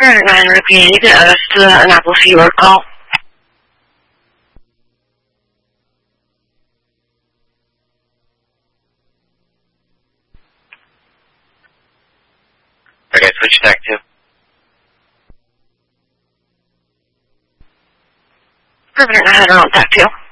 Current 9 repeating, still an Apple Fever call. Okay, switch stack 2. Current 9 on stack 2.